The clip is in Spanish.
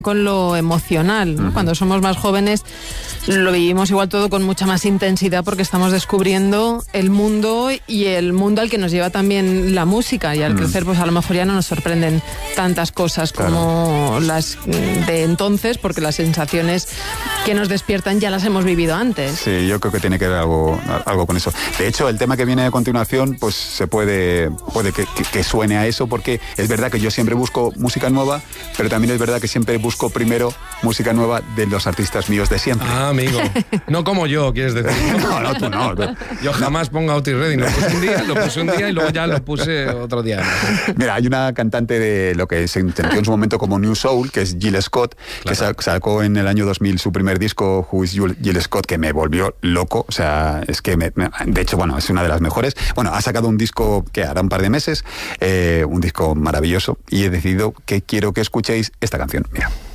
con lo emocional, ¿no? Cuando somos más jóvenes lo vivimos igual todo con mucha más intensidad porque estamos descubriendo el mundo y el mundo al que nos lleva también la música, y al crecer pues a lo mejor ya no nos sorprenden tantas cosas como las de entonces, porque las sensaciones que nos despiertan ya las hemos vivido antes. Sí, yo creo que tiene que ver algo con eso. De hecho, el tema que viene a continuación pues se puede que suene a eso, porque es verdad que yo siempre busco música nueva, pero también es verdad que siempre busco primero música nueva de los artistas míos de siempre. Ah, amigo. No como yo, quieres decir. No, tú no. Yo jamás pongo Otis Redding. Lo puse un día y luego ya lo puse otro día. Mira, hay una cantante de lo que se entendió en su momento como New Soul, que es Jill Scott, claro, que sacó en el año 2000 su primer disco, Who is Jill Scott, que me volvió loco. O sea, es que de hecho, bueno, es una de las mejores. Bueno, ha sacado un disco que hará un par de meses, un disco maravilloso, y he decidido que quiero que escuchéis esta canción. Mira.